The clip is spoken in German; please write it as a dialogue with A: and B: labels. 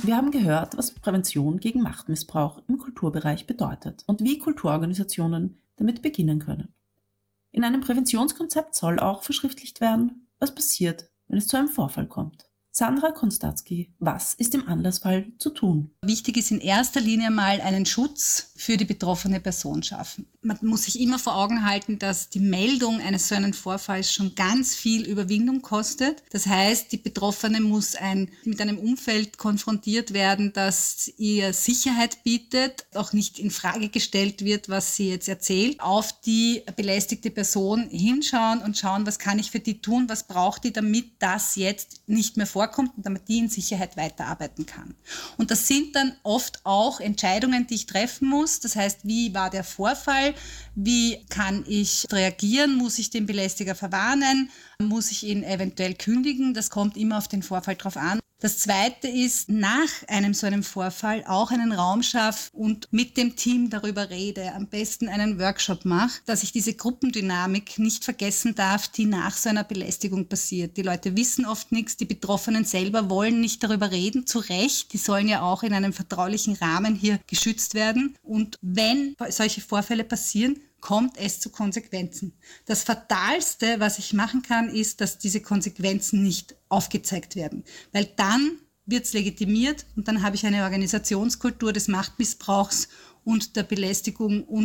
A: Wir haben gehört, was Prävention gegen Machtmissbrauch im Kulturbereich bedeutet und wie Kulturorganisationen damit beginnen können. In einem Präventionskonzept soll auch verschriftlicht werden, was passiert, wenn es zu einem Vorfall kommt. Sandra Konstatzky, was ist im Anlassfall zu tun?
B: Wichtig ist in erster Linie mal einen Schutz für die betroffene Person schaffen. Man muss sich immer vor Augen halten, dass die Meldung eines so einen Vorfalls schon ganz viel Überwindung kostet. Das heißt, die Betroffene muss mit einem Umfeld konfrontiert werden, das ihr Sicherheit bietet, auch nicht in Frage gestellt wird, was sie jetzt erzählt. Auf die belästigte Person hinschauen und schauen, was kann ich für die tun, was braucht die, damit das jetzt nicht mehr vorkommt und damit die in Sicherheit weiterarbeiten kann. Und das sind dann oft auch Entscheidungen, die ich treffen muss. Das heißt, wie war der Vorfall? Wie kann ich reagieren? Muss ich den Belästiger verwarnen? Muss ich ihn eventuell kündigen? Das kommt immer auf den Vorfall drauf an. Das Zweite ist, nach so einem Vorfall auch einen Raum schaffe und mit dem Team darüber rede, am besten einen Workshop mache, dass ich diese Gruppendynamik nicht vergessen darf, die nach so einer Belästigung passiert. Die Leute wissen oft nichts, die Betroffenen selber wollen nicht darüber reden, zu Recht. Die sollen ja auch in einem vertraulichen Rahmen hier geschützt werden. Und wenn solche Vorfälle passieren, kommt es zu Konsequenzen. Das Fatalste, was ich machen kann, ist, dass diese Konsequenzen nicht aufgezeigt werden. Weil dann wird es legitimiert und dann habe ich eine Organisationskultur des Machtmissbrauchs und der Belästigung und